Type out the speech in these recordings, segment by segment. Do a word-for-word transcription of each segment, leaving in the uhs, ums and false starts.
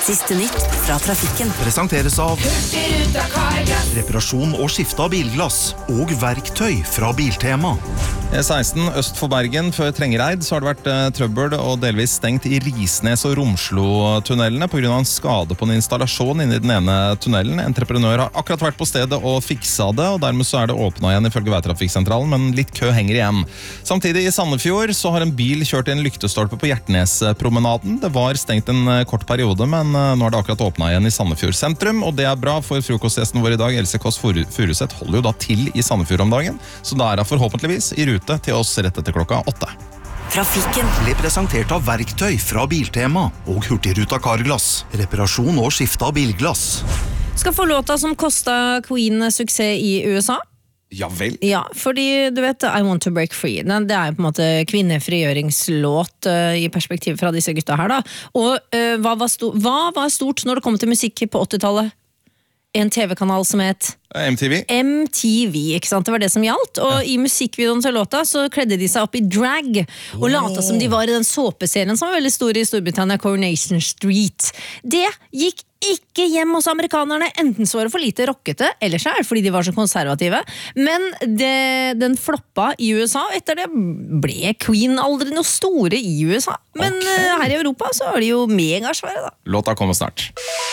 Siste nytt fra trafikken. Presenteres av reparasjon og skifte av bilglass og verktøy fra Biltema. E seksten øst for Bergen før Trengereid så har det vært eh, trøbbel og delvis stengt i Risnes og Romslo-tunnelene på grunn av en skade på en installasjon inne i den ene tunnelen. Entreprenør har akkurat vært på stedet og fiksa det, og dermed så er det åpnet igjen ifølge Veitrafikksentralen, men litt kø henger igjen. Samtidig i Sandefjord så har en bil kjørt i en lyktestolpe på Hjertnespromenaden. Det var stengt en eh, kort periode, men eh, nå er det akkurat åpnet igjen i Sandefjord sentrum, og det er bra for frokostgjesten vår i dag, Else Kåss Furuseth, holder jo da til i Sandefjord om dagen, så da er hun forhåpentligvis i rute til oss rett etter klokka åtte. Trafikken ble presentert av verktøy fra Biltema og Hurtigruta Carglass. Reparasjon og skifte av bilglass. Skal få låta som kostet Queen suksess i U S A. Ja vel. Ja, fordi du vet, I Want to Break Free, det er jo på en måte kvinnefrigjøringslåt uh, i perspektiv fra disse gutta her da. Og uh, hva, var sto- hva var stort når det kom til musikk på åttitallet? En T V-kanal som het M T V. M T V, ikke sant? Det var det som gjaldt. Og ja. I musikkvideoen til låta så kledde de seg opp i drag og oh. lata som de var i den såpeserien som var veldig stor i Storbritannia, Coronation Street. Det gikk ikke hjem hos amerikanerne. Enten så var det for lite rockete, eller så er det fordi de var så konservative. Men det, den floppa i U S A. Etter det ble Queen aldri noe store i U S A. Men okay. her i Europa så er de jo megasvære da. Låta kommer snart.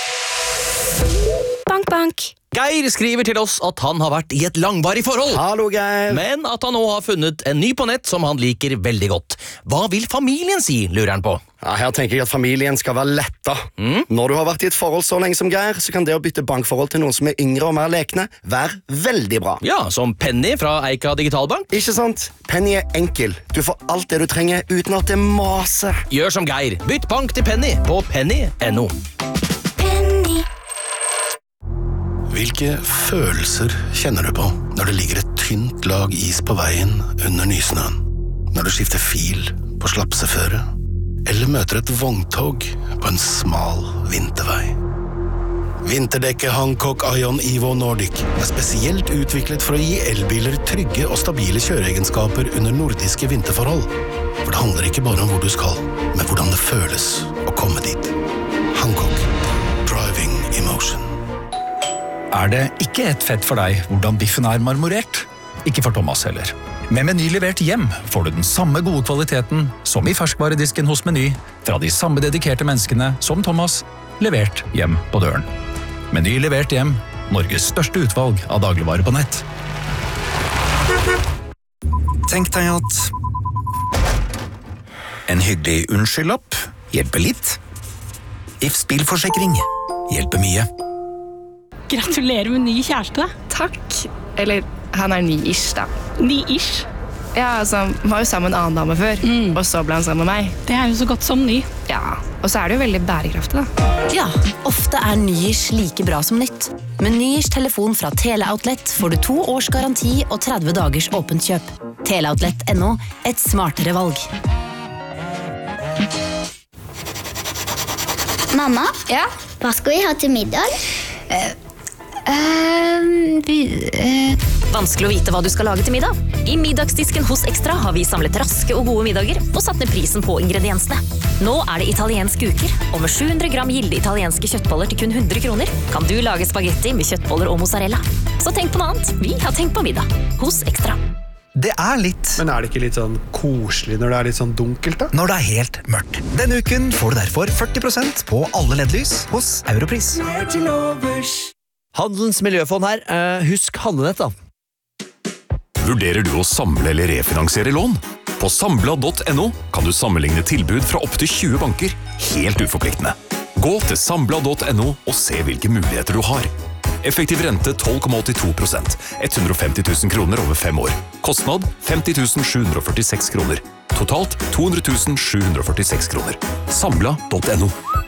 Bank, bank. Geir skriver til oss at han har vært i et langvarig forhold. Hallo, Geir. Men at han nå har funnet en ny på nett som han liker veldig godt. Hva vil familien si, lurer han på? Ja, her tenker jeg at familien skal være letta. Mm? Når du har vært i et forhold så lenge som Geir, så kan det å bytte bankforhold til noen som er yngre og mer lekne være veldig bra. Ja, som Penny fra Eika Digitalbank. Ikke sant? Penny er enkel. Du får alt det du trenger uten at det maser. Gjør som Geir. Bytt bank til Penny på penny punktum no. Hvilke følelser kjenner du på når det ligger et tynt lag is på veien under nysnøen? Når du skifter fil på slapseføre? Eller møter et vogntog på en smal vintervei? Vinterdekket Hancock Ion Evo Nordic er spesielt utviklet for å gi elbiler trygge og stabile kjøreegenskaper under nordiske vinterforhold. For det handler ikke bare om hvor du skal, men hvordan det føles å komme dit. Hancock. Driving Emotion. Er det ikke et fett for deg hvordan biffen er marmorert? Ikke for Thomas heller. Med Meny levert hjem får du den samme gode kvaliteten som i ferskvaredisken hos Meny, fra de samme dedikerte menneskene som Thomas, levert hjem på døren. Meny levert hjem, Norges største utvalg av dagligvarer på nett. Tenk deg at en hyggelig unnskyldlapp hjelper litt. Ifs bilforsikring hjelper mye. Gratulerer med ny kjæreste. Takk. Eller, han er ny-ish da. Ny-ish? Ja, altså, han var jo sammen med en annen dame før, mm. og så ble han sammen med meg. Det er jo så godt som ny. Ja, og så er det jo veldig bærekraftig da. Ja, ofte er ny-ish like bra som nytt. Med ny-ish telefon fra Teleoutlet får du to års garanti og tretti dagers åpent kjøp. Teleoutlet punktum no, et smartere valg. Mamma? Ja? Hva skal vi ha til middag? Eh, eh, vi, eh. Vanskelig å vite hva du skal lage til middag. I middagsdisken hos Extra har vi samlet raske og gode middager og satt ned prisen på ingrediensene. Nå er det italiensk uker, og med sju hundre gram gilde italienske kjøttboller til kun hundre kroner kan du lage spagetti med kjøttboller og mozzarella. Så tenk på noe annet. Vi har tenkt på middag hos Extra. Det er litt. Men er det ikke litt sånn koselig når det er litt sånn dunkelt da? Når det er helt mørkt. Denne uken får du derfor førti prosent på alle L E D-lys hos Europris. Handelens miljøfond her. Uh, husk handlenett da. Vurderer du å samle eller refinansiere lån? På Sambla punktum no kan du sammenligne tilbud fra opp til tjue banker, helt uforpliktende. Gå til Sambla punktum no og se hvilke muligheter du har. Effektiv rente tolv komma åttito prosent, hundre og femti tusen kroner over fem år. Kostnad femti tusen sju hundre og førtiseks kroner. Totalt to hundre tusen sju hundre og førtiseks kroner. Sambla punktum no.